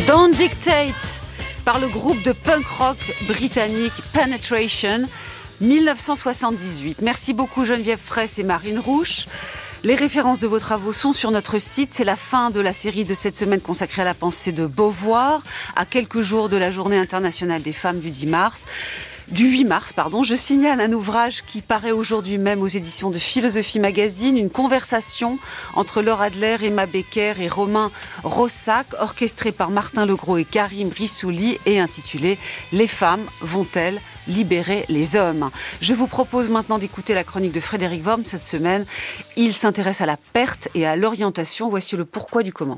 Don't Dictate par le groupe de punk rock britannique Penetration, 1978. Merci beaucoup Geneviève Fraisse et Marine Rouche. Les références de vos travaux sont sur notre site. C'est la fin de la série de cette semaine consacrée à la pensée de Beauvoir, à quelques jours de la Journée internationale des femmes du 8 mars. Je signale un ouvrage qui paraît aujourd'hui même aux éditions de Philosophie Magazine, une conversation entre Laure Adler, Emma Becker et Romain Rossac, orchestrée par Martin Legros et Karim Rissouli et intitulée « Les femmes vont-elles libérer les hommes ?» Je vous propose maintenant d'écouter la chronique de Frédéric Worm cette semaine. Il s'intéresse à la perte et à l'orientation. Voici le pourquoi du comment.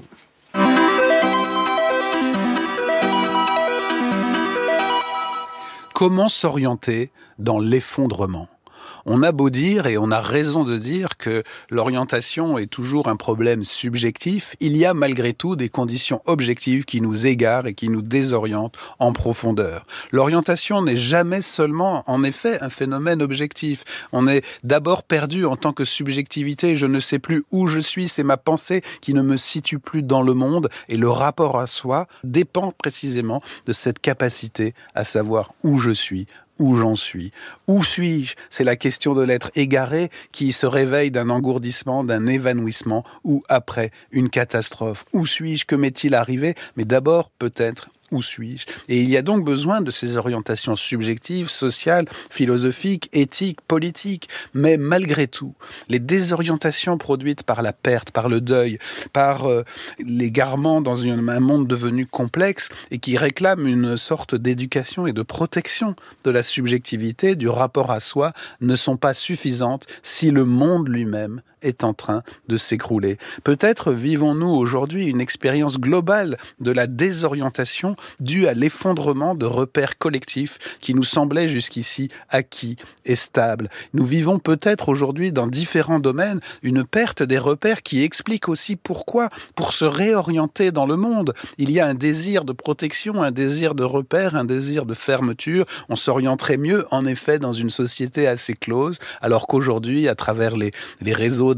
Comment s'orienter dans l'effondrement ? On a beau dire, et on a raison de dire, que l'orientation est toujours un problème subjectif, il y a malgré tout des conditions objectives qui nous égarent et qui nous désorientent en profondeur. L'orientation n'est jamais seulement, en effet, un phénomène objectif. On est d'abord perdu en tant que subjectivité, je ne sais plus où je suis, c'est ma pensée qui ne me situe plus dans le monde, et le rapport à soi dépend précisément de cette capacité à savoir où je suis, où j'en suis. Où suis-je ? C'est la question de l'être égaré qui se réveille d'un engourdissement, d'un évanouissement ou après une catastrophe. Où suis-je ? Que m'est-il arrivé ? Mais d'abord, peut-être, où suis-je ? Et il y a donc besoin de ces orientations subjectives, sociales, philosophiques, éthiques, politiques. Mais malgré tout, les désorientations produites par la perte, par le deuil, par l'égarement dans un monde devenu complexe et qui réclame une sorte d'éducation et de protection de la subjectivité, du rapport à soi, ne sont pas suffisantes si le monde lui-même est en train de s'écrouler. Peut-être vivons-nous aujourd'hui une expérience globale de la désorientation due à l'effondrement de repères collectifs qui nous semblaient jusqu'ici acquis et stables. Nous vivons peut-être aujourd'hui dans différents domaines une perte des repères qui explique aussi pourquoi, pour se réorienter dans le monde, il y a un désir de protection, un désir de repères, un désir de fermeture. On s'orienterait mieux, en effet, dans une société assez close, alors qu'aujourd'hui, à travers les réseaux